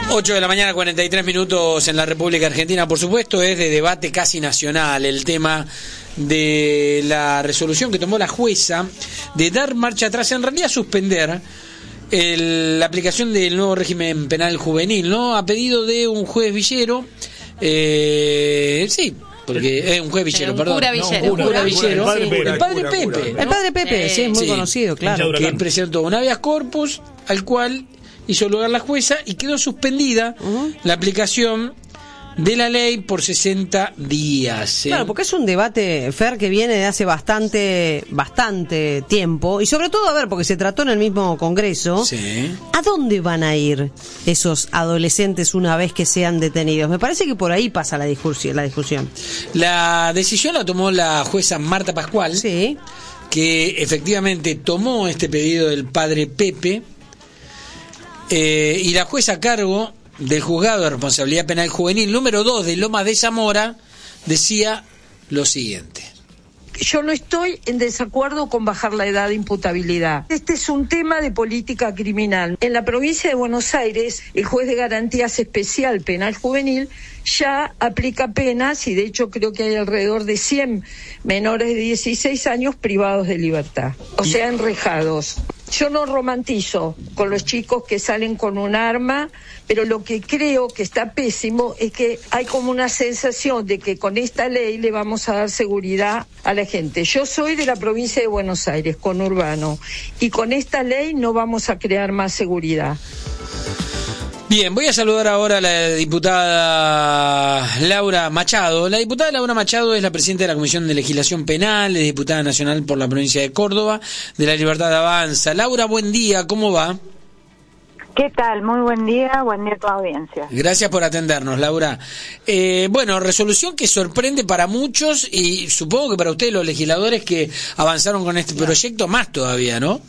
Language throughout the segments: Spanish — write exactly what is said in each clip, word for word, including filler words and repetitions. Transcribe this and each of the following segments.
ocho de la mañana, cuarenta y tres minutos en la República Argentina. Por supuesto, es de debate casi nacional el tema de la resolución que tomó la jueza de dar marcha atrás, en realidad suspender el, la aplicación del nuevo régimen penal juvenil, ¿no? A pedido de un juez villero, eh, sí, porque es un juez villero, un perdón. Cura villero. No, un cura villero. El padre Sí, Pepe. el padre Cura, Pepe. cura, cura. ¿no? El padre Pepe, Eh, sí, es muy sí. conocido, claro. Que presentó un habeas corpus al cual hizo lugar la jueza y quedó suspendida uh-huh. la aplicación de la ley por sesenta días. ¿eh? Claro, porque es un debate, Fer, que viene de hace bastante bastante tiempo, y sobre todo, a ver, porque se trató en el mismo Congreso. Sí. ¿A dónde van a ir esos adolescentes una vez que sean detenidos? Me parece que por ahí pasa la discusión. La, discusión. la decisión la tomó la jueza Marta Pascual, sí. que efectivamente tomó este pedido del padre Pepe, eh, y la jueza a cargo del Juzgado de Responsabilidad Penal Juvenil número dos de Lomas de Zamora decía lo siguiente: yo no estoy en desacuerdo con bajar la edad de imputabilidad. Este es un tema de política criminal. En la provincia de Buenos Aires, el juez de garantías especial penal juvenil ya aplica penas, y de hecho creo que hay alrededor de cien menores de dieciséis años privados de libertad, o sea, enrejados. Yo no romantizo con los chicos que salen con un arma, pero lo que creo que está pésimo es que hay como una sensación de que con esta ley le vamos a dar seguridad a la gente. Yo soy de la provincia de Buenos Aires, conurbano, y con esta ley no vamos a crear más seguridad. Bien, voy a saludar ahora a la diputada Laura Machado. La diputada Laura Machado es la presidenta de la Comisión de Legislación Penal, es diputada nacional por la provincia de Córdoba, de La Libertad Avanza. Laura, buen día, ¿cómo va? ¿Qué tal? Muy buen día, buen día a tu audiencia. Gracias por atendernos, Laura. Eh, bueno, resolución que sorprende para muchos y supongo que para ustedes los legisladores que avanzaron con este proyecto más todavía, ¿no?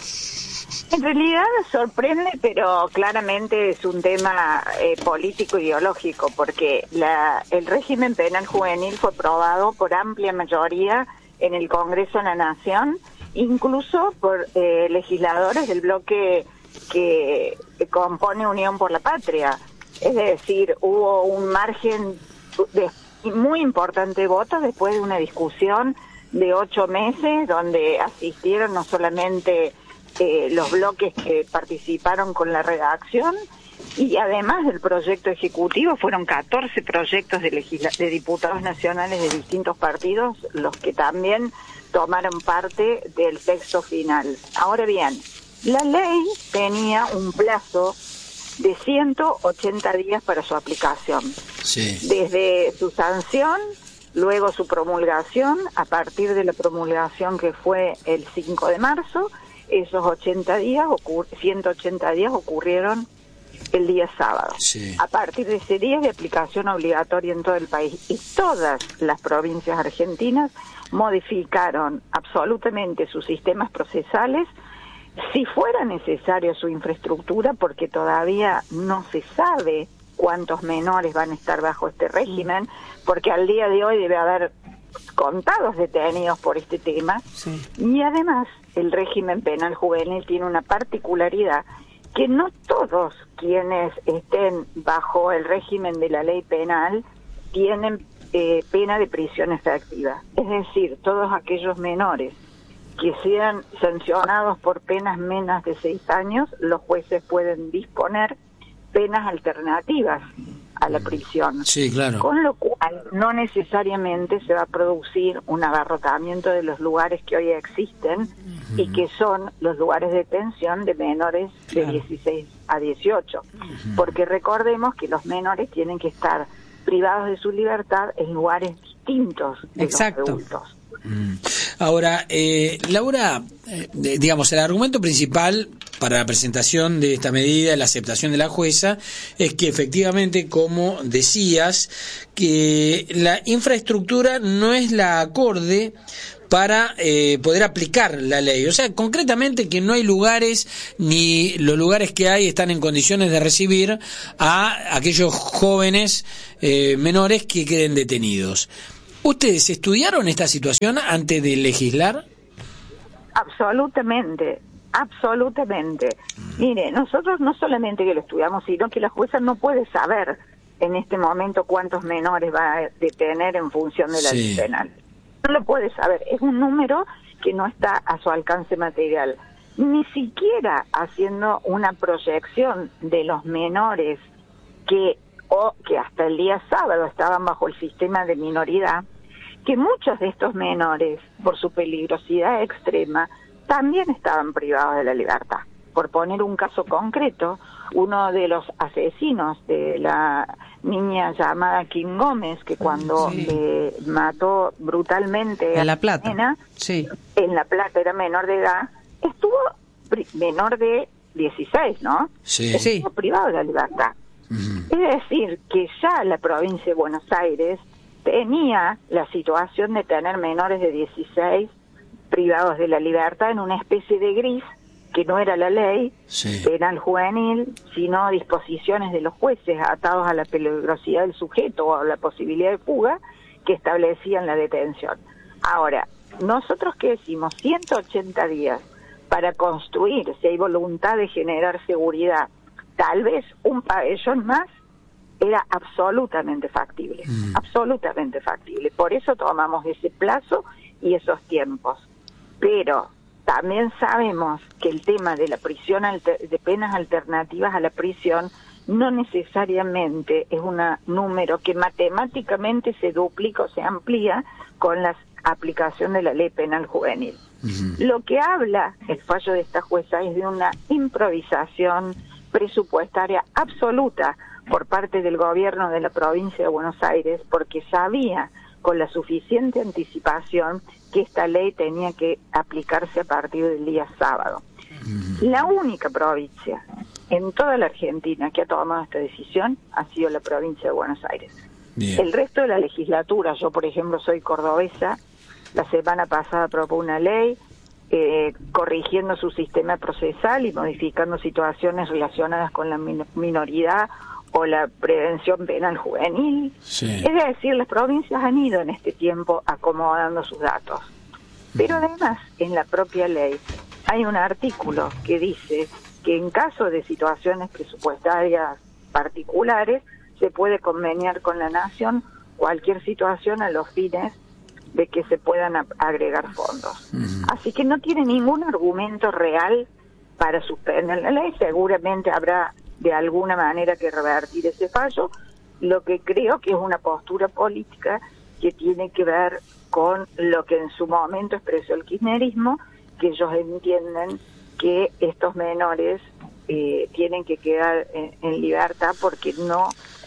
En realidad sorprende, pero claramente es un tema eh, político-ideológico, porque la, el régimen penal juvenil fue aprobado por amplia mayoría en el Congreso de la Nación, incluso por eh, legisladores del bloque que, que compone Unión por la Patria. Es decir, hubo un margen de muy importante de votos después de una discusión de ocho meses, donde asistieron no solamente Eh, los bloques que participaron con la redacción, y además del proyecto ejecutivo fueron catorce proyectos de, legisla- de diputados nacionales de distintos partidos los que también tomaron parte del texto final. Ahora bien, la ley tenía un plazo de ciento ochenta días para su aplicación. Sí. Desde su sanción, luego su promulgación, a partir de la promulgación que fue el cinco de marzo, esos ochenta días, ocur- ciento ochenta días ocurrieron el día sábado. Sí. A partir de ese día de aplicación obligatoria en todo el país, y todas las provincias argentinas modificaron absolutamente sus sistemas procesales, si fuera necesario su infraestructura, porque todavía no se sabe cuántos menores van a estar bajo este régimen, porque al día de hoy debe haber contados detenidos por este tema. Sí. Y además el régimen penal juvenil tiene una particularidad, que no todos quienes estén bajo el régimen de la ley penal tienen eh, pena de prisión efectiva. Es decir, todos aquellos menores que sean sancionados por penas menos de seis años, los jueces pueden disponer penas alternativas a la prisión. Sí, claro. Con lo cual no necesariamente se va a producir un abarrotamiento de los lugares que hoy existen, uh-huh. y que son los lugares de detención de menores de claro. dieciséis a dieciocho. Uh-huh. Porque recordemos que los menores tienen que estar privados de su libertad en lugares distintos de Exacto. los adultos. Ahora, eh, Laura, eh, digamos, el argumento principal para la presentación de esta medida, la aceptación de la jueza, es que efectivamente, como decías, que la infraestructura no es la acorde para eh, poder aplicar la ley. O sea, concretamente que no hay lugares, ni los lugares que hay están en condiciones de recibir a aquellos jóvenes eh, menores que queden detenidos. ¿Ustedes estudiaron esta situación antes de legislar? Absolutamente. absolutamente. Mire, nosotros no solamente que lo estudiamos, sino que la jueza no puede saber en este momento cuántos menores va a detener en función de la ley penal. No lo puede saber, es un número que no está a su alcance material. Ni siquiera haciendo una proyección de los menores que, o que hasta el día sábado estaban bajo el sistema de minoridad, que muchos de estos menores, por su peligrosidad extrema, también estaban privados de la libertad. Por poner un caso concreto, uno de los asesinos de la niña llamada Kim Gómez, que cuando sí. eh, mató brutalmente en a La Plata, nena, sí. en La Plata, era menor de edad, estuvo menor de dieciséis, ¿no? Sí. Estuvo privado de la libertad. Uh-huh. Es decir, que ya la provincia de Buenos Aires tenía la situación de tener menores de dieciséis privados de la libertad en una especie de gris, que no era la ley sí. penal juvenil, sino disposiciones de los jueces atados a la peligrosidad del sujeto o a la posibilidad de fuga que establecían la detención. Ahora, nosotros que decimos ciento ochenta días para construir, si hay voluntad de generar seguridad, tal vez un pabellón más era absolutamente factible, mm. absolutamente factible. Por eso tomamos ese plazo y esos tiempos. Pero también sabemos que el tema de la prisión alter, de penas alternativas a la prisión no necesariamente es un número que matemáticamente se duplica o se amplía con la aplicación de la ley penal juvenil. Uh-huh. Lo que habla el fallo de esta jueza es de una improvisación presupuestaria absoluta por parte del gobierno de la provincia de Buenos Aires, porque sabía con la suficiente anticipación que esta ley tenía que aplicarse a partir del día sábado. Uh-huh. La única provincia en toda la Argentina que ha tomado esta decisión ha sido la provincia de Buenos Aires. Bien. El resto de la legislatura, yo por ejemplo soy cordobesa, la semana pasada aprobó una ley eh, corrigiendo su sistema procesal y modificando situaciones relacionadas con la min- minoridad o la prevención penal juvenil. Sí. Es decir, las provincias han ido en este tiempo acomodando sus datos. Pero además, en la propia ley hay un artículo que dice que en caso de situaciones presupuestarias particulares se puede conveniar con la Nación cualquier situación a los fines de que se puedan a- agregar fondos. Uh-huh. Así que no tiene ningún argumento real para suspender la ley. Seguramente habrá de alguna manera que revertir ese fallo, lo que creo que es una postura política que tiene que ver con lo que en su momento expresó el kirchnerismo, que ellos entienden que estos menores eh, tienen que quedar en, en libertad porque no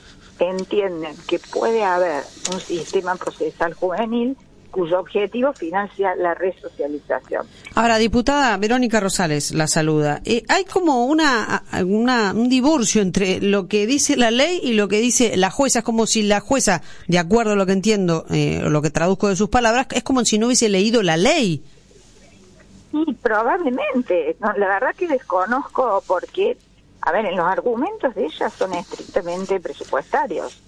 entienden que puede haber un sistema procesal juvenil cuyo objetivo final sea la resocialización. Ahora, diputada Verónica Rosales la saluda. Eh, hay como una, una un divorcio entre lo que dice la ley y lo que dice la jueza. Es como si la jueza, de acuerdo a lo que entiendo, eh, lo que traduzco de sus palabras, es como si no hubiese leído la ley. Sí, probablemente. No, la verdad que desconozco porque, a ver, en los argumentos de ella son estrictamente presupuestarios.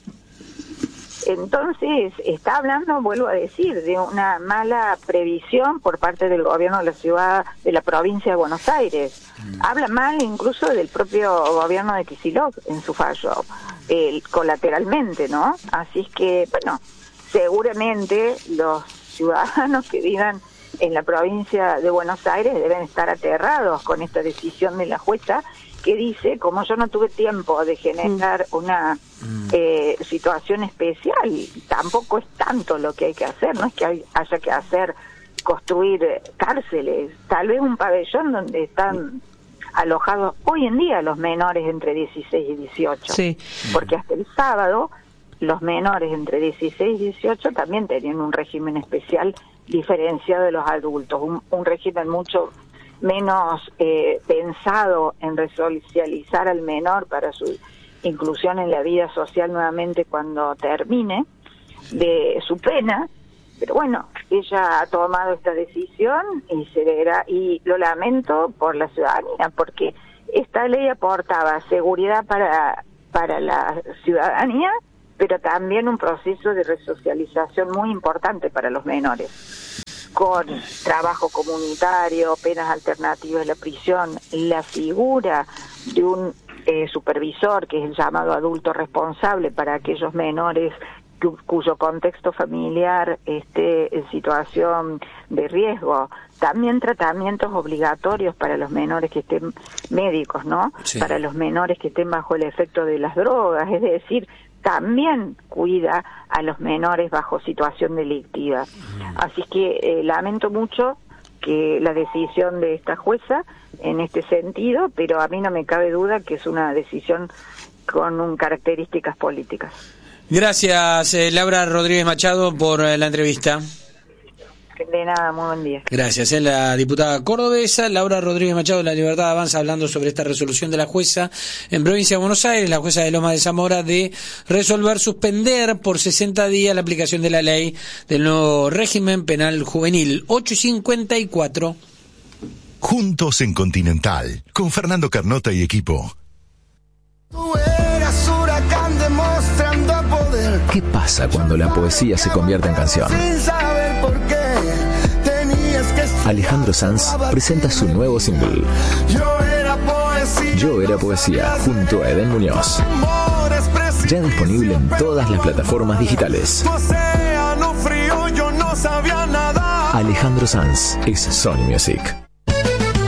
Entonces, está hablando, vuelvo a decir, de una mala previsión por parte del gobierno de la ciudad, de la provincia de Buenos Aires. Mm. Habla mal incluso del propio gobierno de Kicillof en su fallo, eh, colateralmente, ¿no? Así es que, bueno, seguramente los ciudadanos que vivan en la provincia de Buenos Aires deben estar aterrados con esta decisión de la jueza, que dice, como yo no tuve tiempo de generar una eh, situación especial, tampoco es tanto lo que hay que hacer, no es que hay, haya que hacer, construir cárceles, tal vez un pabellón donde están alojados hoy en día los menores entre dieciséis y dieciocho, sí. Porque hasta el sábado los menores entre dieciséis y dieciocho también tenían un régimen especial diferenciado de los adultos, un, un régimen mucho menos eh, pensado en resocializar al menor para su inclusión en la vida social nuevamente cuando termine de su pena. Pero bueno, ella ha tomado esta decisión y se verá, y lo lamento por la ciudadanía, porque esta ley aportaba seguridad para, para la ciudadanía, pero también un proceso de resocialización muy importante para los menores. con trabajo comunitario, penas alternativas a la prisión, la figura de un eh, supervisor, que es el llamado adulto responsable para aquellos menores cu- cuyo contexto familiar esté en situación de riesgo. También tratamientos obligatorios para los menores que estén médicos, ¿no? Sí. Para los menores que estén bajo el efecto de las drogas, es decir, también cuida a los menores bajo situación delictiva. Así que eh, lamento mucho que la decisión de esta jueza en este sentido, pero a mí no me cabe duda que es una decisión con un características políticas. Gracias, eh, Laura Rodríguez Machado, por eh, la entrevista. De nada, muy buen día. Gracias. Es la diputada cordobesa Laura Rodríguez Machado de La Libertad Avanza, hablando sobre esta resolución de la jueza en Provincia de Buenos Aires, la jueza de Lomas de Zamora, de resolver suspender por sesenta días la aplicación de la ley del nuevo régimen penal juvenil. ocho cincuenta y cuatro. Juntos en Continental, con Fernando Carnota y equipo. Tú eras huracán demostrando poder. ¿Qué pasa cuando la poesía se convierte en canción? Sin saber por qué tenías que ser. Alejandro Sanz presenta su nuevo single, Yo era poesía. Yo era poesía, junto a Eden Muñoz. Amores precisos. Ya disponible en todas las plataformas digitales. Tu océano frío, yo no sabía nada. Alejandro Sanz es Sony Music.